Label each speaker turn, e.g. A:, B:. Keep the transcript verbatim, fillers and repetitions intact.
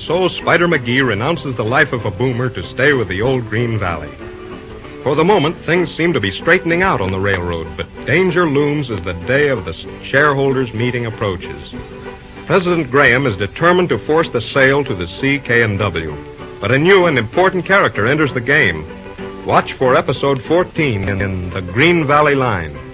A: so Spider McGee renounces the life of a boomer to stay with the old Green Valley. For the moment, things seem to be straightening out on the railroad, but danger looms as the day of the shareholders' meeting approaches. President Graham is determined to force the sale to the C K and W, but a new and important character enters the game. Watch for episode fourteen in The Green Valley Line.